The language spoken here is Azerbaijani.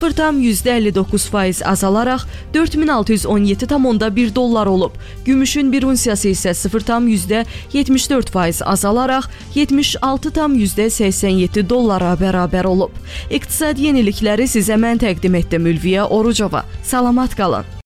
%59% azalaraq 4617,1 dollar olub. Gümüşün bir unsiyası isə 0,74% azalaraq 76,87 dollara bərabər olub. İqtisadi yenilikləri sizə mən təqdim etdim Ülviyə Orucova. Salamat qalın.